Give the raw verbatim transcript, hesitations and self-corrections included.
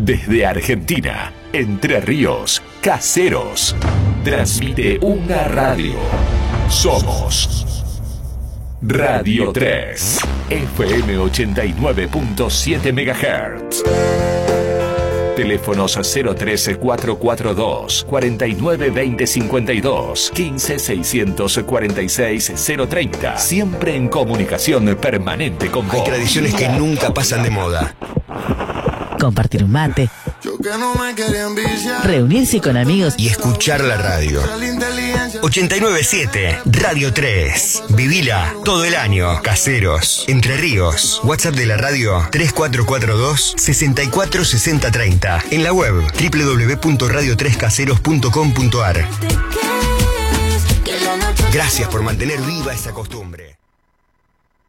Desde Argentina, Entre Ríos, Caseros. Transmite una radio. Somos Radio tres, F M ochenta y nueve punto siete megahertz. Teléfonos cero trece, cuatrocientos cuarenta y dos, cuarenta y nueve veinte cincuenta y dos, quince seiscientos cuarenta y seis cero treinta. Siempre en comunicación permanente con vos. Hay tradiciones que nunca pasan de moda. Compartir un mate, reunirse con amigos y escuchar la radio. ochenta y nueve punto siete, Radio tres. Vivila todo el año. Caseros, Entre Ríos. WhatsApp de la radio tres cuatro cuatro dos, seis cuatro seis cero tres cero. En la web doble u doble u doble u punto radio tres caseros punto com punto a r. Gracias por mantener viva esa costumbre.